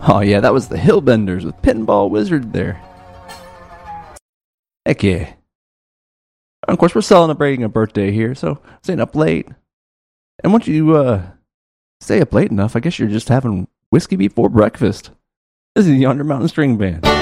Oh yeah, that was the Hillbenders with Pinball Wizard there. Heck yeah. And of course, we're celebrating a birthday here, so staying up late. And once you stay up late enough, I guess you're just having whiskey before breakfast. This is the Yonder Mountain String Band.